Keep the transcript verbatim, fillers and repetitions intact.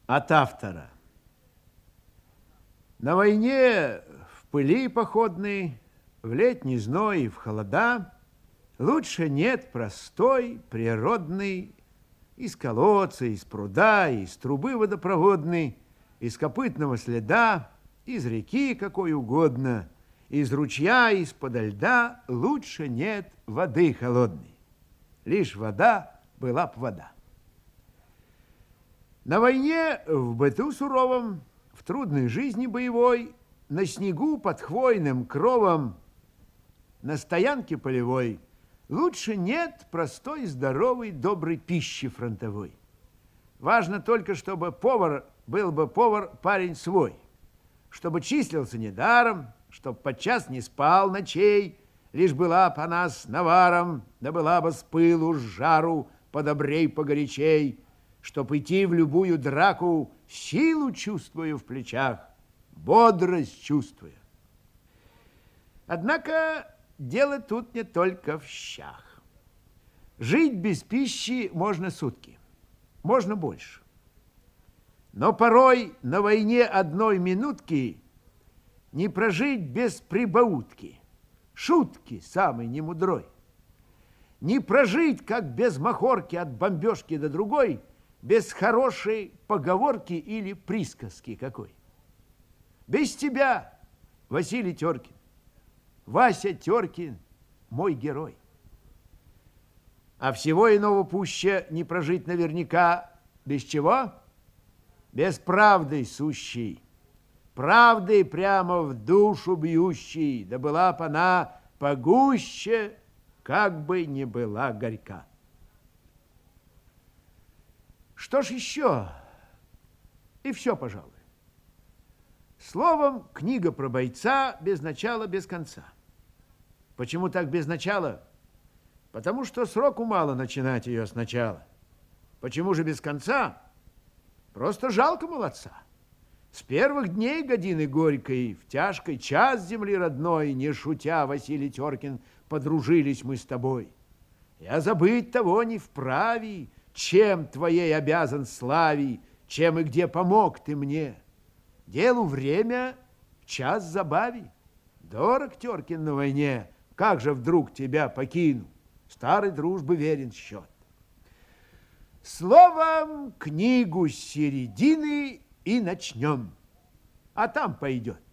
От автора. На войне, в пыли походной, в летний зной и в холода лучше нет простой, природный, из колодца, из пруда, из трубы водопроводной, из копытного следа, из реки какой угодно, из ручья, из-подо льда лучше нет воды холодной. Лишь вода была б вода. На войне, в быту суровом, в трудной жизни боевой, на снегу под хвойным кровом, на стоянке полевой лучше нет простой, здоровой, доброй пищи фронтовой. Важно только, чтобы повар был бы повар парень свой, чтобы числился недаром, чтоб подчас не спал ночей, лишь была б она с наваром, да была бы с пылу, с жару, подобрей, погорячей, чтоб идти в любую драку, силу чувствую в плечах, бодрость чувствуя. Однако дело тут не только в щах. Жить без пищи можно сутки, можно больше. Но порой на войне одной минутки не прожить без прибаутки, шутки самой немудрой. Не прожить, как без махорки от бомбежки до другой, без хорошей поговорки или присказки какой. Без тебя, Василий Теркин, Вася Теркин, мой герой. А всего иного пуще не прожить наверняка без чего? Без правды сущей, правды прямо в душу бьющей, да была б она погуще, как бы не была горька. Что ж еще? И все, пожалуй. Словом, книга про бойца без начала, без конца. Почему так без начала? Потому что сроку мало начинать ее сначала. Почему же без конца? Просто жалко молодца. С первых дней годины горькой, в тяжкой час земли родной, не шутя, Василий Теркин, подружились мы с тобой. Я забыть того не вправе, чем твоей обязан славе, чем и где помог ты мне. Делу время, час забави. Дорог Теркин на войне, как же вдруг тебя покину? Старой дружбы верен счет. Словом, книгу с середины и начнем, а там пойдет.